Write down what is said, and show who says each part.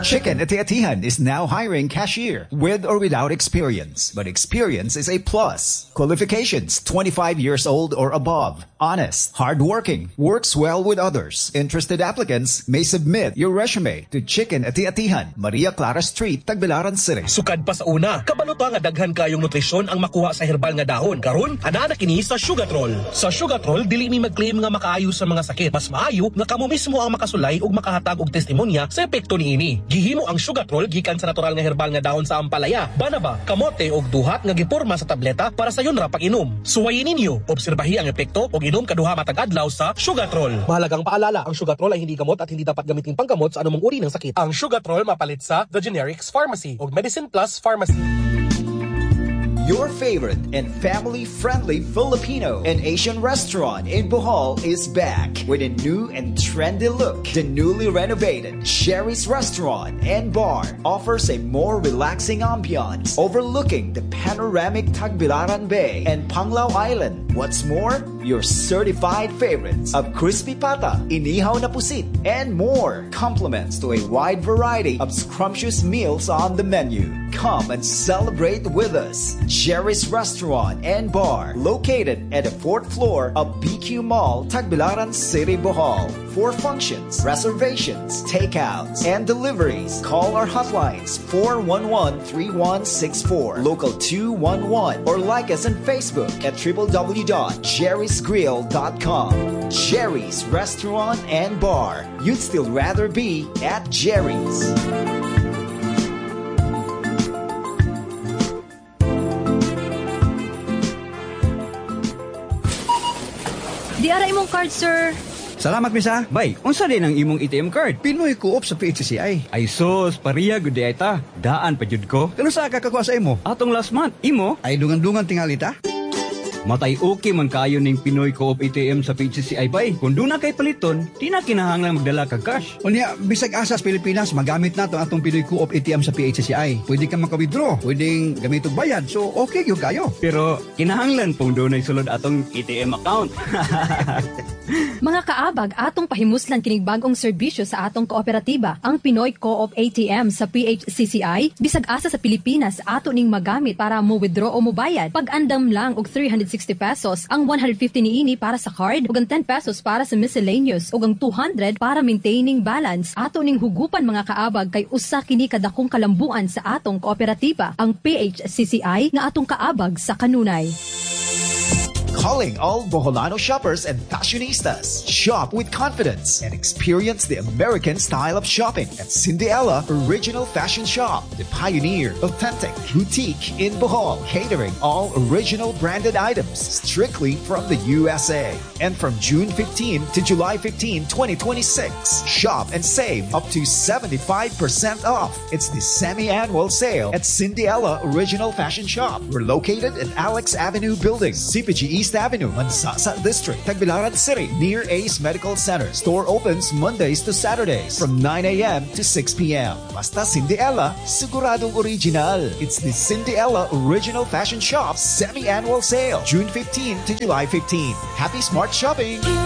Speaker 1: Chicken Ati-Atihan is now hiring cashier with or without experience, but experience is a plus. Qualifications: 25 years old or above, honest, hardworking, works well with others. Interested applicants may submit your resume to Chicken Ati-Atihan, Maria Clara Street, Tagbilaran City.
Speaker 2: Sukad pa sa una, kabaluto nga daghan kayong nutrisyon ang makuha sa herbal nga dahon. Karon, ana na kini sa Sugatrol. Sa Sugatrol, dili mi mag-claim nga makaayo sa mga sakit. Mas maayo nga kamo mismo ang makasulay ug makahatag og testimonya sa epekto niini. Gihimo ang Sugatrol gikan sa natural nga herbal nga dahon sa ampalaya, banaba, kamote ug duhat nga giporma sa tableta para sa yun ra pag-inom. Suwayin ninyo, obserbahi ang epekto ug inom kaduha matag adlaw sa Sugatrol. Mahalagang paalala, ang Sugatrol ay hindi gamot at hindi dapat gamitin panggamot sa anumang uri ng sakit. Ang Sugatrol mapalit sa The Generics Pharmacy ug Medicine Plus Pharmacy.
Speaker 1: Your favorite and family-friendly Filipino and Asian restaurant in Bohol is back with a new and trendy look. The newly renovated Sherry's Restaurant and Bar offers a more relaxing ambiance overlooking the panoramic Tagbilaran Bay and Panglao Island. What's more, your certified favorites of crispy pata, inihaw na pusit, and more complements to a wide variety of scrumptious meals on the menu. Come and celebrate with us. Sherry's Restaurant and Bar, located at the 4th floor of BQ Mall, Tagbilaran City, Bohol. For functions, reservations, takeouts, and deliveries, call our hotlines 411-3164, local 211, or like us on Facebook at www.jerrysgrill.com. Jerry's Restaurant and Bar. You'd still rather be at Jerry's.
Speaker 3: Di ara imong card, sir.
Speaker 4: Salamat, misa. Bay, unsa din ang imong ATM card?
Speaker 5: Pinoy Co-op sa PHCI.
Speaker 4: Ay sus, pariya gud di ay ta. Daan pa jud ko.
Speaker 5: Kano sa kakakuha sa imo?
Speaker 4: Atong last month, imo?
Speaker 5: Ay dungan-dungan tingali ta.
Speaker 4: Matay okay man kayo ning Pinoy Co-op ATM sa PHCI bay. Kung doon na kay paliton, di na kinahanglan magdala kag cash.
Speaker 5: Unya, bisag asa sa Pilipinas, magamit nato atong Pinoy Co-op ATM sa PHCI. Pwede ka maka-withdraw, pwedeng gamit og bayad. So, okay gyud kayo.
Speaker 4: Pero kinahanglan pong doon ay sulod atong ATM account.
Speaker 3: Mga kaabag, atong pahimuslan kining bagong serbisyo sa atong kooperatiba, ang Pinoy Co-op ATM sa PHCCI. Bisag asa sa Pilipinas, ato ning magamit para mo withdraw o mo bayad. Pag-andam lang og 360 pesos, ang 150 niini para sa card, ug ang 10 pesos para sa miscellaneous, ug ang 200 para maintaining balance. Ato ning hugupan mga kaabag kay usa kini kadakong kalambuan sa atong kooperatiba, ang PHCCI nga atong kaabag sa kanunay.
Speaker 1: Calling all Boholano shoppers and fashionistas. Shop with confidence and experience the American style of shopping at Cinderella Original Fashion Shop, the pioneer, authentic boutique in Bohol, catering all original branded items strictly from the USA. And from June 15 to July 15, 2026, shop and save up to 75% off. It's the semi-annual sale at Cinderella Original Fashion Shop. We're located at Alex Avenue Building, CPG East Avenue, Mansasa District, Tagbilaran City, near Ace Medical Center. Store opens Mondays to Saturdays from 9 a.m. to 6 p.m. Basta Cinderella, siguradong original. It's the Cinderella Original Fashion Shop semi-annual sale, June 15 to July 15. Happy smart shopping!